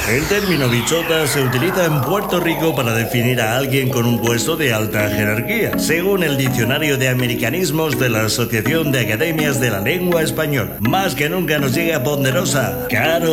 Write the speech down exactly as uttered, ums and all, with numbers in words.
El término bichota se utiliza en Puerto Rico para definir a alguien con un puesto de alta jerarquía, según el Diccionario de Americanismos de la Asociación de Academias de la Lengua Española. Más que nunca nos llega Ponderosa, Caro